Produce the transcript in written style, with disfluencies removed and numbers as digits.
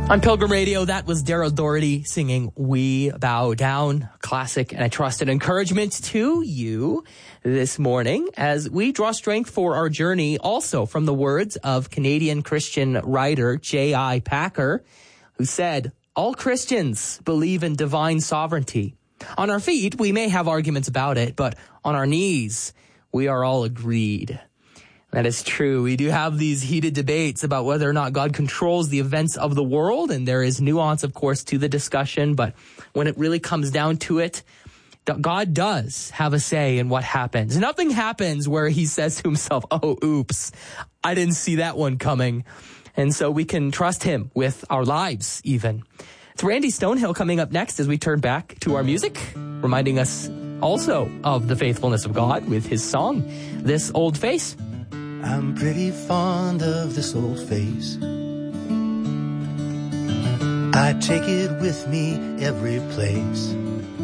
On Pilgrim Radio, that was Daryl Doherty singing We Bow Down, classic, and I trust an encouragement to you this morning as we draw strength for our journey also from the words of Canadian Christian writer J.I. Packer, who said, "All Christians believe in divine sovereignty. On our feet, we may have arguments about it, but on our knees, we are all agreed." That is true. We do have these heated debates about whether or not God controls the events of the world, and there is nuance, of course, to the discussion, but when it really comes down to it, God does have a say in what happens. Nothing happens where he says to himself, "Oh, oops, I didn't see that one coming." And so we can trust him with our lives, even. It's Randy Stonehill coming up next as we turn back to our music, reminding us also of the faithfulness of God with his song, This Old Face. I'm pretty fond of this old face. I take it with me every place.